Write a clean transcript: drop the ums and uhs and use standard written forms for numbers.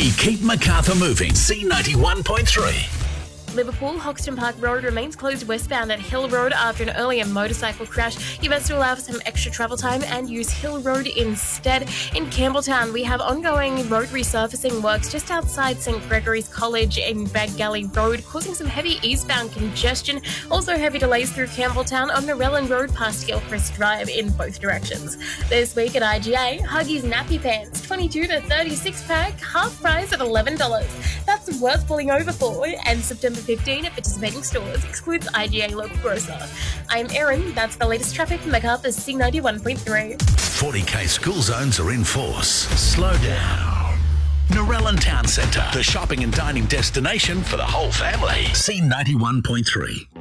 We keep Macarthur moving. C91.3. Liverpool Hoxton Park Road remains closed westbound at Hill Road after an earlier motorcycle crash. You best to allow for some extra travel time and use Hill Road instead. In Campbelltown, we have ongoing road resurfacing works just outside St Gregory's College in Bag Galley Road, causing some heavy eastbound congestion. Also heavy delays through Campbelltown on Norellan Road past Gilchrist Drive in both directions. This week at IGA, Huggies Nappy Pants, 22 to 36 pack, half price at $11. That's worth pulling over for. And September 15 at participating stores, excludes IGA local grocer. I'm Erin, that's the latest traffic from Macarthur's C91.3. 40k school zones are in force. Slow down. Norellan Town Centre, the shopping and dining destination for the whole family. C91.3.